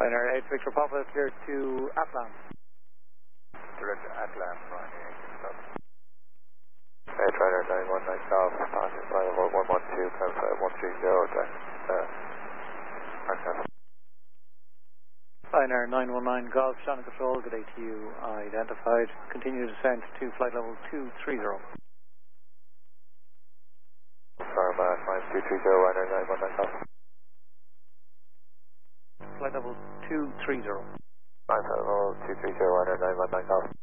Liner 8 Victor Papa, clear to Atlan. Direct to Atlan, Ryanair 8, Ryanair 919 Golf, passing final about 112, climb 130, Liner 919 Golf, Shannon Control, good day to you, identified. Continue descent to flight level 230. Farm, 230, Ryanair 919 Golf. Flight level 230. Flight level 230, Ryanair 919 Golf.